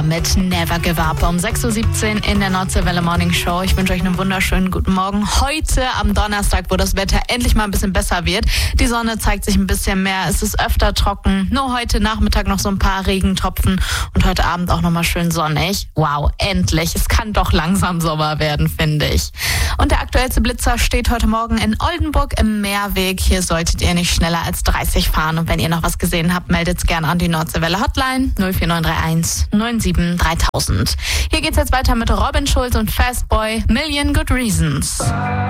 Mit Never Give Up um 6.17 Uhr in der Nordseewelle Morning Show. Ich wünsche euch einen wunderschönen guten Morgen. Heute am Donnerstag, wo das Wetter endlich mal ein bisschen besser wird. Die Sonne zeigt sich ein bisschen mehr. Es ist öfter trocken. Nur heute Nachmittag noch so ein paar Regentropfen und heute Abend auch nochmal schön sonnig. Wow, endlich. Es kann doch langsam Sommer werden, finde ich. Und der aktuellste Blitzer steht heute Morgen in Oldenburg im Meerweg. Hier solltet ihr nicht schneller als 30 fahren. Und wenn ihr noch was gesehen habt, meldet's gerne an die Nordseewelle Hotline 04931 97 3000. Hier geht's jetzt weiter mit Robin Schulz und Fastboy, Million Good Reasons.